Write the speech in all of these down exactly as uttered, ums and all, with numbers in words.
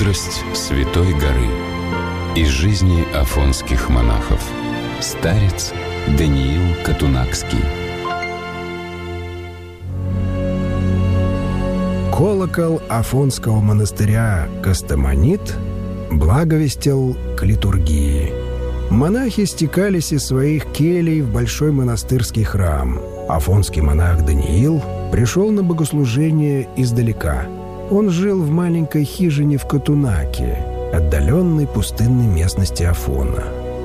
Мудрость Святой горы. Из жизни афонских монахов. Старец Даниил Катунакский. Колокол Афонского монастыря Костомонит благовестил к литургии. Монахи стекались из своих келей в большой монастырский храм. Афонский монах Даниил пришел на богослужение издалека. Он жил в маленькой хижине в Катунаке, отдаленной пустынной местности Афона.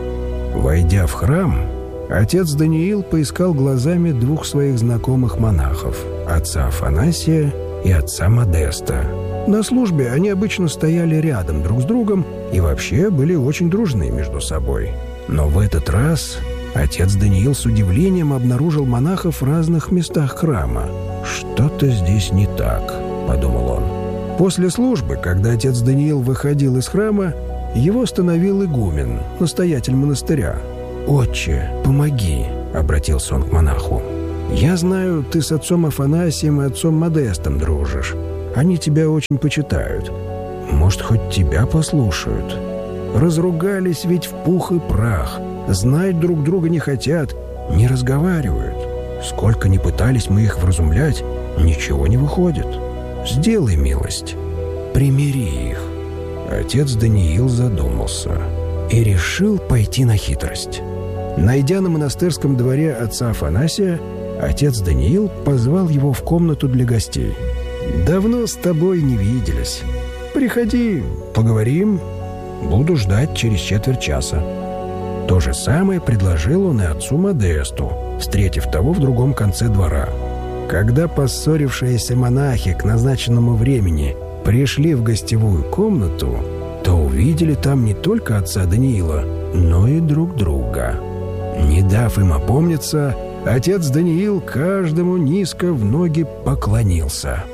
Войдя в храм, отец Даниил поискал глазами двух своих знакомых монахов – отца Афанасия и отца Модеста. На службе они обычно стояли рядом друг с другом и вообще были очень дружны между собой. Но в этот раз отец Даниил с удивлением обнаружил монахов в разных местах храма. «Что-то здесь не так», — подумал он. После службы, когда отец Даниил выходил из храма, его остановил игумен, настоятель монастыря. «Отче, помоги», — обратился он к монаху. «Я знаю, ты с отцом Афанасием и отцом Модестом дружишь. Они тебя очень почитают. Может, хоть тебя послушают? Разругались ведь в пух и прах. Знать друг друга не хотят, не разговаривают. Сколько ни пытались мы их вразумлять, ничего не выходит. Сделай милость, примири их». Отец Даниил задумался и решил пойти на хитрость. Найдя на монастырском дворе отца Афанасия, отец Даниил позвал его в комнату для гостей. «Давно с тобой не виделись. Приходи, поговорим. Буду ждать через четверть часа». То же самое предложил он и отцу Модесту, встретив того в другом конце двора. Когда поссорившиеся монахи к назначенному времени пришли в гостевую комнату, то увидели там не только отца Даниила, но и друг друга. Не дав им опомниться, отец Даниил каждому низко в ноги поклонился.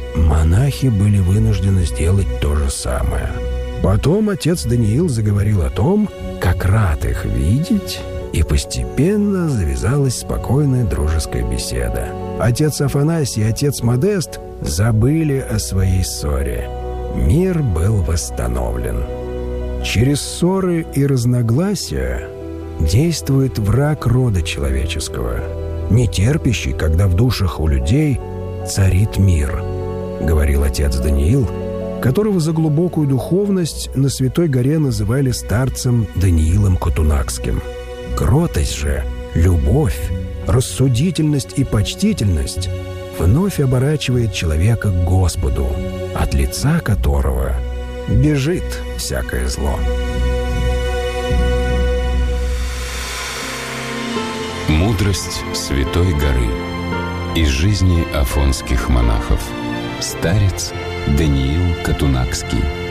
Монахи были вынуждены сделать то же самое. Потом отец Даниил заговорил о том, как рад их видеть, и постепенно завязалась спокойная дружеская беседа. Отец Афанасий и отец Модест забыли о своей ссоре. Мир был восстановлен. Через ссоры и разногласия действует враг рода человеческого, не терпящий, когда в душах у людей царит мир, говорил отец Даниил, которого за глубокую духовность на Святой горе называли старцем Даниилом Катунакским. Кротость же, любовь, рассудительность и почтительность вновь оборачивает человека к Господу, от лица которого бежит всякое зло. Мудрость Святой горы. Из жизни афонских монахов. Старец Даниил Катунакский.